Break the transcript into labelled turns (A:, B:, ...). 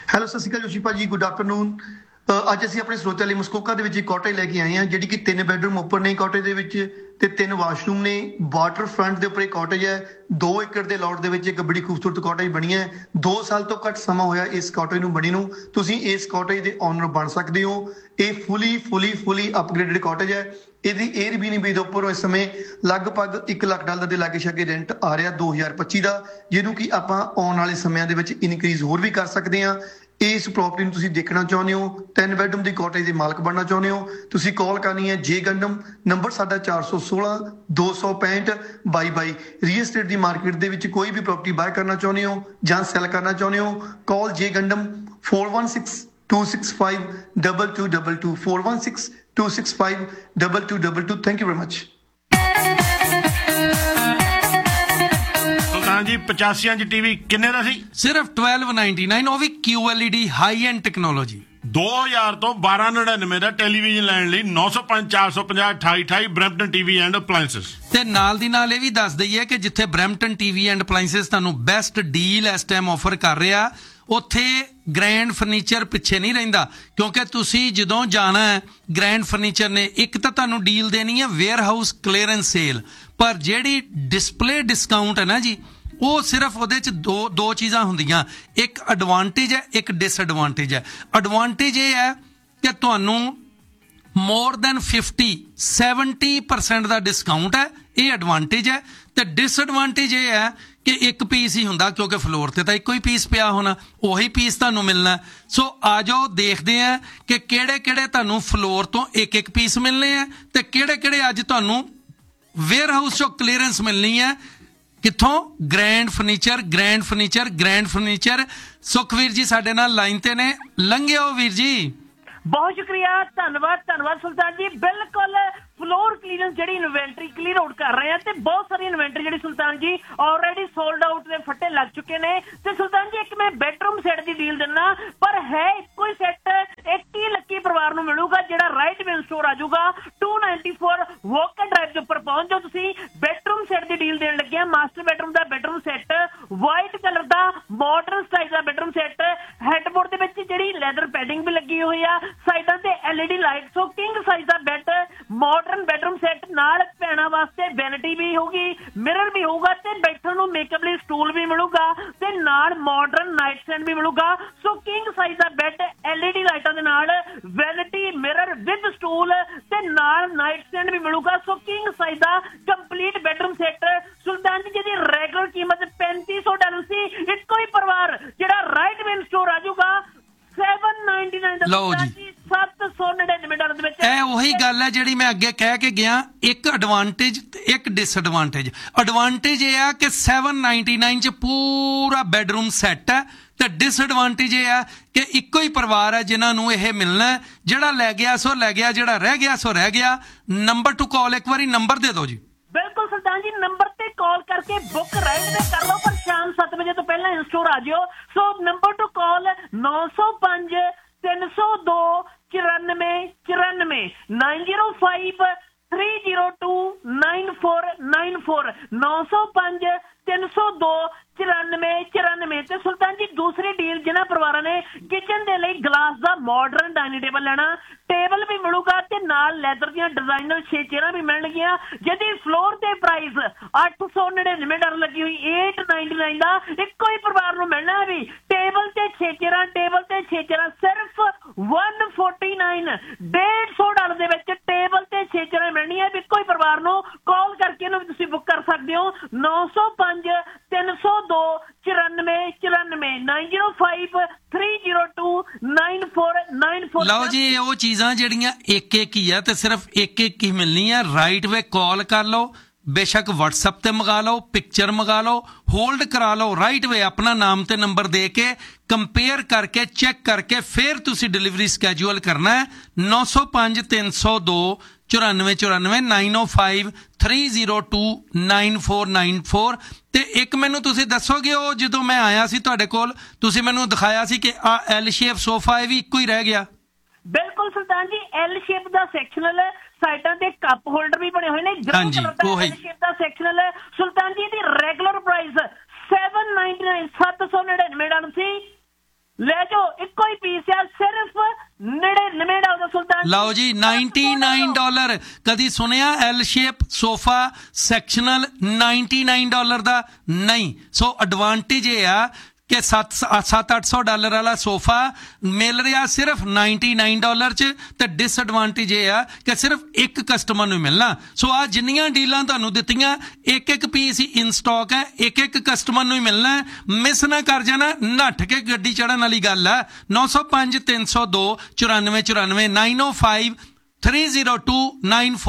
A: Hello, ਸਤਿ ਸ਼੍ਰੀ ਅਕਾਲ ਜੋਸ਼ੀ ਭਾਜੀ, good afternoon. ਅੱਜ ਅਸੀਂ ਆਪਣੇ ਸਰੋਤਿਆਂ ਲਈ ਮਸਕੋਕਾ ਦੇ ਵਿੱਚ ਇੱਕ ਕਾਟੇਜ ਲੈ ਕੇ ਆਏ ਹਾਂ, ਜਿਹੜੀ ਕਿ 3 ਬੈਡਰੂਮ ਉੱਪਰ ਨੇ ਕਾਟੇਜ ਦੇ ਵਿੱਚ ਤੇ 3 ਵਾਸ਼ਰੂਮ ਨੇ। ਵਾਟਰ ਫਰੰਟ ਦੇ ਉੱਪਰ ਇਹ ਕਾਟੇਜ ਹੈ। 2 ਏਕੜ ਦੇ ਲੋਟ ਦੇ ਵਿੱਚ ਇੱਕ ਬੜੀ ਖੂਬਸੂਰਤ ਕਾਟੇਜ ਬਣੀ ਹੈ। 2 ਸਾਲ ਤੋਂ ਘੱਟ ਸਮਾਂ ਹੋਇਆ ਇਸ ਕਾਟੇਜ ਨੂੰ ਬਣੀ ਨੂੰ। ਤੁਸੀਂ ਇਸ ਕਾਟੇਜ ਦੇ ਓਨਰ ਬਣ ਸਕਦੇ ਹੋ। ਇਹ ਫੁੱਲੀ ਅਪਗ੍ਰੇਡਡ ਕਾਟੇਜ ਹੈ। ਇਹਦੀ ਏਅਰਬੀਐਨਬੀ ਦੇ ਉੱਪਰ ਇਸ ਸਮੇਂ ਲਗਭਗ $1 ਲੱਖ ਦੇ ਲਾਗੇ ਛਾਗੇ ਰੈਂਟ ਆ ਰਿਹਾ 2025 ਦਾ, ਜਿਹਨੂੰ ਕਿ ਆਪਾਂ ਆਉਣ ਵਾਲੇ ਸਮਿਆਂ ਦੇ ਵਿੱਚ ਇਨਕਰੀਜ਼ ਹੋਰ ਵੀ ਕਰ ਸਕਦੇ ਹਾਂ। ਇਸ ਪ੍ਰੋਪਰਟੀ ਨੂੰ ਤੁਸੀਂ ਦੇਖਣਾ ਚਾਹੁੰਦੇ ਹੋ, 3 ਬੈਡਰੂਮ ਦੀ ਕਾਟੇਜ ਦੇ ਮਾਲਕ ਬਣਨਾ ਚਾਹੁੰਦੇ ਹੋ, ਤੁਸੀਂ ਕਾਲ ਕਰਨੀ ਹੈ ਜੇ ਗੰਡਮ। ਨੰਬਰ ਸਾਡਾ 416 265 2222। ਰੀਅਲ ਏਸਟੇਟ ਦੀ ਮਾਰਕੀਟ ਦੇ ਵਿੱਚ ਕੋਈ ਵੀ ਪ੍ਰੋਪਰਟੀ ਬਾਏ ਕਰਨਾ ਚਾਹੁੰਦੇ ਹੋ ਜਾਂ ਸੈਲ ਕਰਨਾ ਚਾਹੁੰਦੇ ਹੋ, ਕਾਲ ਜੇ ਗੰਡਮ 416-265 2222 416-265 2222। Thank you very much.
B: ਜੀ 85 ਇੰਚ ਟੀਵੀ ਕਿੰਨੇ ਦਾ ਸੀ?
C: ਸਿਰਫ 1299, ਉਹ ਵੀ QLED ਹਾਈ ਐਂਡ ਟੈਕਨੋਲੋਜੀ।
B: 2000 ਤੋਂ 1299 ਦਾ ਟੈਲੀਵਿਜ਼ਨ ਲੈਣ ਲਈ 905 450 2828 ਬਰੈਂਪਟਨ ਟੀਵੀ ਐਂਡ ਅਪਲਾਇੰਸਸ।
C: ਤੇ ਨਾਲ ਦੀ ਨਾਲ ਇਹ ਵੀ ਦੱਸ ਦਈਏ ਕਿ ਜਿੱਥੇ ਬਰੈਂਪਟਨ ਟੀਵੀ ਐਂਡ ਅਪਲਾਇੰਸਸ ਤੁਹਾਨੂੰ ਬੈਸਟ ਡੀਲ ਇਸ ਟਾਈਮ ਆਫਰ ਕਰ ਰਿਹਾ, ਉੱਥੇ ਗ੍ਰੈਂਡ ਫਰਨੀਚਰ ਪਿੱਛੇ ਨਹੀਂ ਰਹਿੰਦਾ, ਕਿਉਂਕਿ ਤੁਸੀਂ ਜਦੋਂ ਜਾਣਾ ਹੈ ਗ੍ਰੈਂਡ ਫਰਨੀਚਰ ਨੇ ਇੱਕ ਤਾਂ ਤੁਹਾਨੂੰ ਡੀਲ ਦੇਣੀ ਹੈ ਵੇਅਰ ਹਾਊਸ ਕਲੀਅਰੈਂਸ ਸੇਲ, ਪਰ ਜਿਹੜੀ ਡਿਸਪਲੇ ਡਿਸਕਾਊਂਟ ਹੈ ਨਾ ਜੀ, ਉਹ ਸਿਰਫ ਉਹਦੇ 'ਚ ਦੋ ਚੀਜ਼ਾਂ ਹੁੰਦੀਆਂ, ਇੱਕ ਐਡਵਾਂਟੇਜ ਹੈ, ਇੱਕ ਡਿਸਐਡਵਾਂਟੇਜ ਹੈ। ਐਡਵਾਂਟੇਜ ਇਹ ਹੈ ਕਿ ਤੁਹਾਨੂੰ ਮੋਰ ਦੈਨ 70% ਦਾ ਡਿਸਕਾਊਂਟ ਹੈ, ਇਹ ਐਡਵਾਂਟੇਜ ਹੈ। ਤੇ ਡਿਸਐਡਵਾਂਟੇਜ ਇਹ ਹੈ ਕਿ ਇੱਕ ਪੀਸ ਹੀ ਹੁੰਦਾ, ਕਿਉਂਕਿ ਫਲੋਰ ਤੇ ਤਾਂ ਇੱਕੋ ਹੀ ਪੀਸ ਪਿਆ ਹੋਣਾ, ਉਹੀ ਪੀਸ ਤੁਹਾਨੂੰ ਮਿਲਣਾ। ਸੋ ਆ ਜਾਓ ਦੇਖਦੇ ਆ ਕਿ ਕਿਹੜੇ ਤੁਹਾਨੂੰ ਫਲੋਰ ਤੋਂ ਇੱਕ ਪੀਸ ਮਿਲਣੇ ਆ ਤੇ ਕਿਹੜੇ ਅੱਜ ਤੁਹਾਨੂੰ ਵੇਅਰ ਹਾਊਸ ਚੋਂ ਕਲੀਅਰੈਂਸ ਮਿਲਣੀ ਹੈ। ਕਿੱਥੋਂ? Grand furniture. ਸੁਖਵੀਰ ਜੀ ਸਾਡੇ ਨਾਲ ਲਾਈਨ ਤੇ ਨੇ, ਲੰਘਿਓ ਵੀਰ ਜੀ।
D: ਬਹੁਤ ਸ਼ੁਕਰੀਆ, ਧੰਨਵਾਦ ਸੁਲਤਾਨ ਜੀ। ਬਿਲਕੁਲ ਫਲੋਰ ਕਲੀਅਰੈਂਸ ਜਿਹੜੀ ਇਨਵੈਂਟਰੀ ਕਲੀਅਰ ਆਊਟ ਕਰ ਰਹੇ ਆ ਤੇ ਬਹੁਤ ਸਾਰੀ ਇਨਵੈਂਟਰੀ ਜਿਹੜੀ ਸੁਲਤਾਨ ਜੀ ਆਲਰੇਡੀ ਸੋਲਡ ਆਊਟ ਦੇ ਫੱਟੇ ਲੱਗ ਚੁੱਕੇ ਨੇ। ਤੇ ਸੁਲਤਾਨ ਜੀ ਇੱਕ ਮੈਂ ਬੈਡਰੂਮ ਸੈੱਟ ਦੀ ਡੀਲ ਦਿੰਦਾ, ਪਰ ਹੈ ਇੱਕੋ ਹੀ ਸੈੱਟ, ਇੱਕ ਹੀ ਲੱਕੀ ਪਰਿਵਾਰ ਨੂੰ ਮਿਲੂਗਾ, ਜਿਹੜਾ ਰਾਈਟ ਵਿਲ ਸਟੋਰ ਆ ਜਾਊਗਾ 294 ਵੋਕਰ ਡਰਾਈਵ ਦੇ ਉੱਪਰ ਪਹੁੰਚ ਜਾਓ ਤੁਸੀਂ। ਬੈਡਰੂਮ ਸੈੱਟ ਦੀ ਡੀਲ ਦੇਣ ਲੱਗਿਆ। ਮਾਸਟਰ ਬੈਡਰੂਮ ਦਾ ਬੈਡਰੂਮ ਸੈੱਟ, ਵਾਈਟ ਕਲਰ ਦਾ ਮਾਡਰਨ ਸਟਾਈਲ ਦਾ ਬੈਡਰੂਮ ਸੈੱਟ, ਹੈਡਬੋਰਡ ਦੇ ਵਿੱਚ ਜਿਹੜੀ ਲੈਦਰ ਪੈਡਿੰਗ ਵੀ ਲੱਗੀ ਹੋਈ ਆ, ਸਾਈਡਾਂ ਤੇ LED ਲਾਈਟ, ਸੋ ਕਿੰਗ ਸਾਈਜ਼ ਦਾ ਬੈੱਡ, ਮਾਡਰਨ ਬੈਡਰੂਮ ਸੈੱਟ, ਨਾਲ ਭੈਣਾਂ ਵਾਸਤੇ ਵੈਨਿਟੀ ਵੀ ਹੋਊਗੀ, ਮਿਰਰ ਵੀ ਹੋਊਗਾ ਤੇ ਬੈਠਣ ਨੂੰ ਮੇਕਅਪ ਲਈ ਸਟੂਲ ਵੀ ਮਿਲੂਗਾ ਤੇ ਨਾਲ ਮਾਡਰਨ ਨਾਈਟ ਸਟੈਂਡ ਵੀ ਮਿਲੂਗਾ। ਸੋ ਕਿੰਗ ਸਾਈਜ਼ ਦਾ ਬੈੱਡ, LED ਲਾਈਟਾਂ ਦੇ ਨਾਲ ਵੈਨਿਟੀ, ਮਿਰਰ ਵਿਦ ਸਟੂਲ ਤੇ ਨਾਲ ਨਾਈਟ ਸਟੈਂਡ ਵੀ ਮਿਲੂਗਾ। ਸੋ ਕਿੰਗ ਸਾਈਜ਼ ਦਾ ਕੰਪਲੀਟ ਬੈਡਰੂਮ ਸੈੱਟ ਸੁਲਤਾਨ ਜੀ ਜਿਹਦੀ ਰੈਗੂਲਰ ਕੀਮਤ $3500 ਸੀ, ਇੱਕੋ ਹੀ ਪਰਿਵਾਰ ਜਿਹੜਾ ਰਾਈਟ ਵਿਲ ਸਟੋਰ ਆ ਜਾਊਗਾ 799 ਦਾ।
C: ਲਓ ਜੀ,
D: $799 ਦੇ ਵਿੱਚ।
C: ਇਹ ਉਹੀ ਗੱਲ ਹੈ ਜਿਹੜੀ ਮੈਂ ਅੱਗੇ ਕਹਿ ਕੇ ਗਿਆ, ਇੱਕ ਐਡਵਾਂਟੇਜ ਤੇ ਇੱਕ ਡਿਸਐਡਵਾਂਟੇਜ। ਐਡਵਾਂਟੇਜ ਇਹ ਆ ਕਿ 799 ਚ ਪੂਰਾ ਬੈਡਰੂਮ ਸੈੱਟ ਹੈ, ਤੇ ਡਿਸਐਡਵਾਂਟੇਜ ਇਹ ਆ ਕਿ ਇੱਕੋ ਹੀ ਪਰਿਵਾਰ ਹੈ ਜਿਨ੍ਹਾਂ ਨੂੰ ਇਹ ਮਿਲਣਾ। ਜਿਹੜਾ ਲੈ ਗਿਆ ਸੋ ਲੈ ਗਿਆ, ਜਿਹੜਾ ਰਹਿ ਗਿਆ ਸੋ ਰਹਿ ਗਿਆ। ਨੰਬਰ ਟੂ ਕਾਲ, ਇੱਕ ਵਾਰੀ ਨੰਬਰ ਦੇ ਦਿਓ ਜੀ।
D: ਬਿਲਕੁਲ ਸੁਲਤਾਨ ਜੀ, ਨੰਬਰ ਤੇ ਕਾਲ ਕਰਕੇ ਬੁੱਕ ਰਾਈਟ ਤੇ ਕਰ ਲਓ, ਪਰ ਸ਼ਾਮ 7 ਵਜੇ ਤੋਂ ਪਹਿਲਾਂ ਇਨਸਟੋਰ ਆ ਜਿਓ। ਸੋ ਨੰਬਰ ਟੂ ਕਾਲ 905 302 9494 905 302 9494 905 302 9494। ਤੇ ਸੁਲਤਾਨ ਜੀ ਦੂਸਰੀ ਡੀਲ ਜਿਹਨਾਂ ਪਰਿਵਾਰਾਂ ਨੇ ਕਿਚਨ ਦੇ ਲਈ ਗਲਾਸ ਦਾ ਮਾਡਰਨ ਡਾਈਨਿੰਗ ਟੇਬਲ ਲੈਣਾ, ਟੇਬਲ ਵੀ ਮਿਲੂਗਾ ਤੇ ਨਾਲ ਲੈਦਰ ਦੀਆਂ ਡਿਜ਼ਾਈਨਰ 6 ਚੇਅਰਾਂ ਵੀ ਮਿਲਣਗੀਆਂ, ਜਿਹਦੀ ਫਲੋਰ ਤੇ ਪ੍ਰਾਈਸ $899 ਲੱਗੀ ਹੋਈ, $899 ਦਾ ਇੱਕੋ ਹੀ ਪਰਿਵਾਰ ਨੂੰ ਮਿਲਣਾ ਵੀ। ਟੇਬਲ ਤੇ 6 ਚੇਅਰਾਂ, ਸਿਰਫ $149, $150 ਦੇ ਵਿੱਚ ਟੇਬਲ ਤੇ 6 ਚੇਅਰਾਂ ਮਿਲਣੀਆਂ ਵੀ ਇੱਕੋ ਹੀ ਪਰਿਵਾਰ ਨੂੰ। ਕਾਲ ਕਰਕੇ ਇਹਨੂੰ ਤੁਸੀਂ ਬੁੱਕ ਕਰ ਸਕਦੇ ਹੋ 905 302 9494 905 302 9494।
C: ਲਓ ਜੀ, ਉਹ ਚੀਜ਼ਾਂ ਜਿਹੜੀਆਂ ਇੱਕ ਹੀ ਆ ਤੇ ਸਿਰਫ ਇੱਕ ਹੀ ਮਿਲਣੀ ਆ। ਰਾਈਟ ਵੇ ਕਾਲ ਕਰ ਲਓ, ਬੇਸ਼ੱਕ WhatsApp ਤੇ ਮੰਗਾ ਲਓ, ਪਿਕਚਰ ਮੰਗਾ ਲਓ, ਹੋਲਡ ਕਰਾ ਲਓ। ਰਾਈਟ ਵੇ ਆਪਣਾ ਨਾਮ ਤੇ ਨੰਬਰ ਦੇ ਕੇ ਕੰਪੇਅਰ ਕਰਕੇ ਚੈੱਕ ਕਰਕੇ ਫਿਰ ਤੁਸੀਂ ਡਿਲੀਵਰੀ ਸਕੈਜੂਅਲ ਕਰਨਾ ਹੈ। 905 302 9494 905 302 9494। ਤੇ ਇੱਕ ਮੈਨੂੰ ਤੁਸੀਂ ਦੱਸੋਗੇ, ਉਹ ਜਦੋਂ ਮੈਂ ਆਇਆ ਸੀ ਤੁਹਾਡੇ ਕੋਲ ਤੁਸੀਂ ਮੈਨੂੰ ਦਿਖਾਇਆ ਸੀ ਕਿ ਆ L ਸ਼ੇਪ ਸੋਫਾ ਇਹ ਵੀ ਇੱਕੋ ਹੀ ਰਹਿ ਗਿਆ।
D: ਬਿਲਕੁਲ ਸੁਲਤਾਨ ਜੀ, L ਸ਼ੇਪ ਦਾ ਸੈਕਸ਼ਨਲ, ਸਾਈਡਾਂ ਤੇ ਕੱਪ ਹੋਲਡਰ ਵੀ ਬਣੇ ਹੋਏ ਨੇ।
C: ਹਾਂਜੀ, ਉਹੀ
D: L ਸ਼ੇਪ ਦਾ ਸੈਕਸ਼ਨਲ ਸੁਲਤਾਨ ਜੀ ਦੀ ਰੈਗੂਲਰ ਪ੍ਰਾਈਸ $799 ਸੀ, ਲੈ ਜਾਓ, ਇੱਕੋ ਹੀ ਪੀਸ ਆ, ਸਿਰਫ $99 ਸੁਲਤਾਨ।
C: ਲਓ ਜੀ, $99। ਕਦੀ ਸੁਣਿਆ ਐਲ ਸ਼ੇਪ ਸੋਫਾ ਸੈਕਸ਼ਨਲ $99 ਦਾ? ਨਹੀਂ। ਸੋ ਐਡਵਾਂਟੇਜ ਇਹ ਆ ਕਿ $700-800 ਵਾਲਾ ਸੋਫਾ ਮਿਲ ਰਿਹਾ ਸਿਰਫ $99 'ਚ, ਤੇ ਡਿਸਐਡਵਾਂਟੇਜ ਇਹ ਆ ਕਿ ਸਿਰਫ ਇੱਕ ਕਸਟਮਰ ਨੂੰ ਮਿਲਣਾ। ਸੋ ਆ ਜਿੰਨੀਆਂ ਡੀਲਾਂ ਤੁਹਾਨੂੰ ਦਿੱਤੀਆਂ, ਇੱਕ ਪੀਸ ਹੀ ਇਨ ਸਟਾਕ ਹੈ, ਇੱਕ ਕਸਟਮਰ ਨੂੰ ਹੀ ਮਿਲਣਾ। ਮਿਸ ਨਾ ਕਰ ਜਾਣਾ, ਨੱਠ ਕੇ ਗੱਡੀ ਚੜਨ ਵਾਲੀ ਗੱਲ ਹੈ। 905 302 9494 905 302 9494।